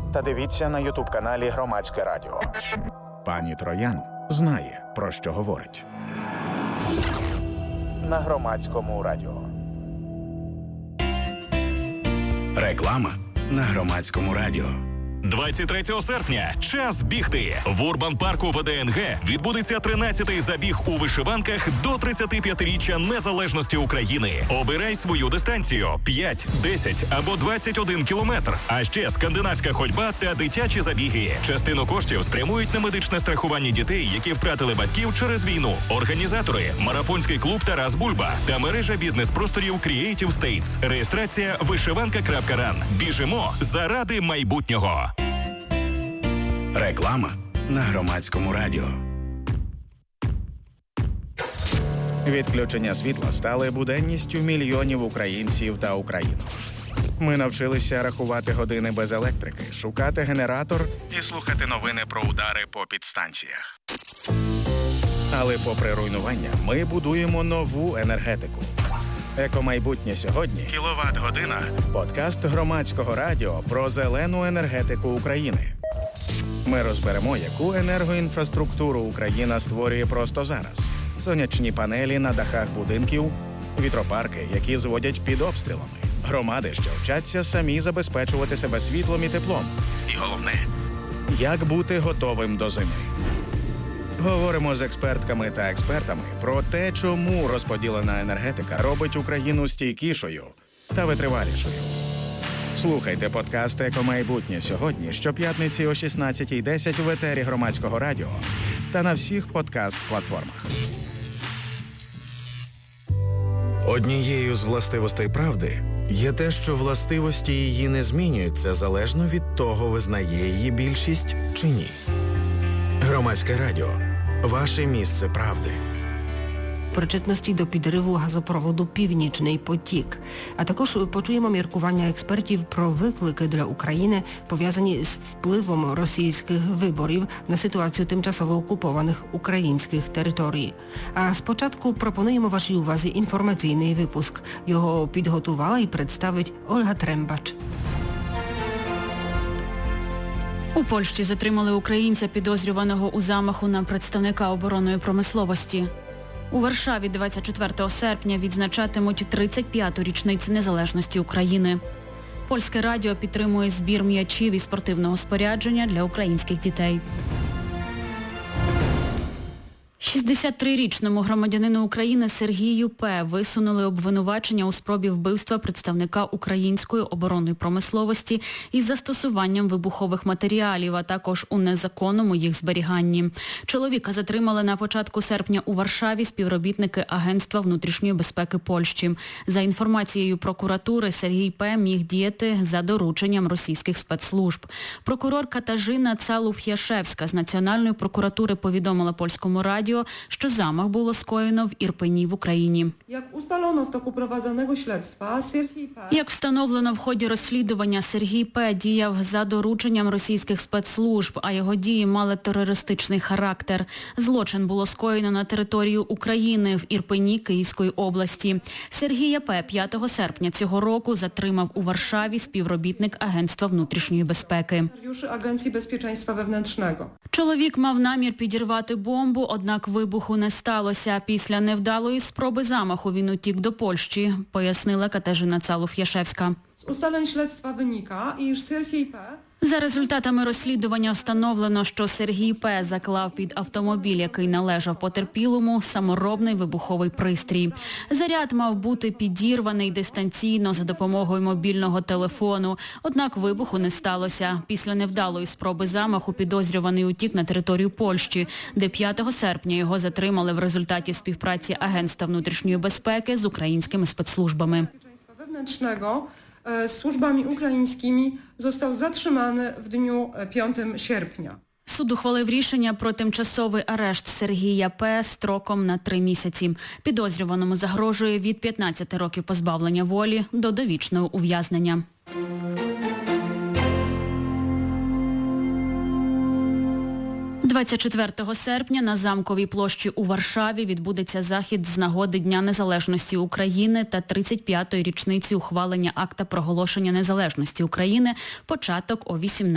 та дивіться на ютуб-каналі Громадське радіо. Пані Троян знає, про що говорить. На Громадському радіо. Реклама на Громадському радіо. 23 серпня – час бігти. В Урбан-парку ВДНГ відбудеться 13-й забіг у вишиванках до 35-річчя незалежності України. Обирай свою дистанцію – 5, 10 або 21 кілометр. А ще скандинавська ходьба та дитячі забіги. Частину коштів спрямують на медичне страхування дітей, які втратили батьків через війну. Організатори – марафонський клуб «Тарас Бульба» та мережа бізнес-просторів Creative States. Реєстрація вишиванка.ран. Біжимо заради майбутнього. Реклама на Громадському радіо. Відключення світла стали буденністю мільйонів українців та українок. Ми навчилися рахувати години без електрики, шукати генератор і слухати новини про удари по підстанціях. Але попри руйнування, ми будуємо нову енергетику. Екомайбутнє сьогодні – кіловат-година. Подкаст Громадського радіо про зелену енергетику України. Ми розберемо, яку енергоінфраструктуру Україна створює просто зараз. Сонячні панелі на дахах будинків, вітропарки, які зводять під обстрілами, громади, що вчаться самі забезпечувати себе світлом і теплом. І головне – як бути готовим до зими. Говоримо з експертками та експертами про те, чому розподілена енергетика робить Україну стійкішою та витривалішою. Слухайте подкаст «Екомайбутнє сьогодні» щоп'ятниці о 16:10 в етері Громадського радіо та на всіх подкаст-платформах. Однією з властивостей правди є те, що властивості її не змінюються залежно від того, визнає її більшість чи ні. Громадське радіо – ваше місце правди. Причетності до підриву газопроводу «Північний потік». А також почуємо міркування експертів про виклики для України, пов'язані з впливом російських виборів на ситуацію тимчасово окупованих українських територій. А спочатку пропонуємо вашій увазі інформаційний випуск. Його підготувала і представить Ольга Трембач. У Польщі затримали українця, підозрюваного у замаху на представника оборонної промисловості. У Варшаві 24 серпня відзначатимуть 35-ту річницю незалежності України. Польське радіо підтримує збір м'ячів і спортивного спорядження для українських дітей. 63-річному громадянину України Сергію П. висунули обвинувачення у спробі вбивства представника української оборонної промисловості із застосуванням вибухових матеріалів, а також у незаконному їх зберіганні. Чоловіка затримали на початку серпня у Варшаві співробітники Агентства внутрішньої безпеки Польщі. За інформацією прокуратури, Сергій П. міг діяти за дорученням російських спецслужб. Прокурор Катажина Цалуф'яшевська з Національної прокуратури повідомила Польському радіо, що замах було скоєно в Ірпені в Україні. Як встановлено в ході розслідування, Сергій П. діяв за дорученням російських спецслужб, а його дії мали терористичний характер. Злочин було скоєно на територію України в Ірпені Київської області. Сергія П. 5 серпня цього року затримав у Варшаві співробітник Агентства внутрішньої безпеки. Чоловік мав намір підірвати бомбу, однак вибуху не сталося. Після невдалої спроби замаху він утік до Польщі, пояснила Катажина Цалуф'яшевська. З ustaleń śledztwa wynika, iż Sergiej P. За результатами розслідування встановлено, що Сергій П. заклав під автомобіль, який належав потерпілому, саморобний вибуховий пристрій. Заряд мав бути підірваний дистанційно за допомогою мобільного телефону, однак вибуху не сталося. Після невдалої спроби замаху підозрюваний утік на територію Польщі, де 5 серпня його затримали в результаті співпраці Агентства внутрішньої безпеки з українськими спецслужбами. Z służbami ukraińskimi został zatrzymany w dniu 5 sierpnia. Суд ухвалив рішення про тимчасовий арешт Сергія П. строком на 3 місяці. Підозрюваному загрожує від 15 років позбавлення волі до довічного ув'язнення. 24 серпня на Замковій площі у Варшаві відбудеться захід з нагоди Дня незалежності України та 35-ї річниці ухвалення акта проголошення незалежності України, початок о 18.